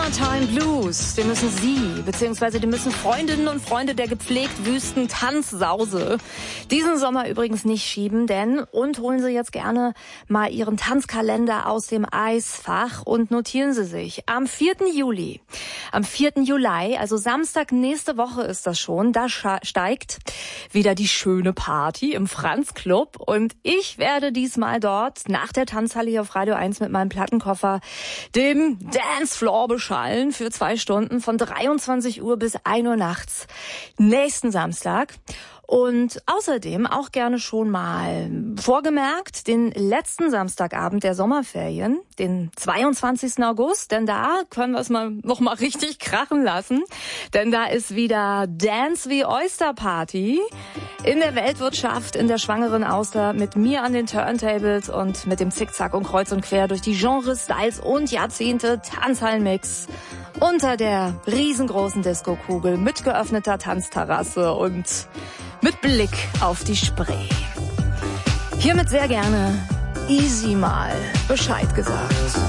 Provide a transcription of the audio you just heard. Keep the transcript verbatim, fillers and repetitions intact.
Summertime Blues, den müssen Sie, beziehungsweise den müssen Freundinnen und Freunde der gepflegt wüsten Tanzsause diesen Sommer übrigens nicht schieben, denn und holen Sie jetzt gerne mal Ihren Tanzkalender aus dem Eisfach und notieren Sie sich. Am vierten Juli, am vierten Juli, also Samstag nächste Woche ist das schon, da steigt wieder die schöne Party im Franz Club und ich werde diesmal dort nach der Tanzhalle hier auf Radio eins mit meinem Plattenkoffer den Dancefloor beschallen für zwei Stunden von dreiundzwanzig Uhr bis ein Uhr nachts nächsten Samstag. Und außerdem auch gerne schon mal vorgemerkt den letzten Samstagabend der Sommerferien, den zweiundzwanzigsten August, denn da können wir es mal noch mal richtig krachen lassen, denn da ist wieder Dance wie Oyster Party in der Weltwirtschaft in der Schwangeren Auster mit mir an den Turntables und mit dem Zickzack und Kreuz und Quer durch die Genres, Styles und Jahrzehnte Tanzhallenmix unter der riesengroßen Disco-Kugel mit geöffneter Tanzterrasse und mit Blick auf die Spree. Hiermit sehr gerne Easy mal Bescheid gesagt.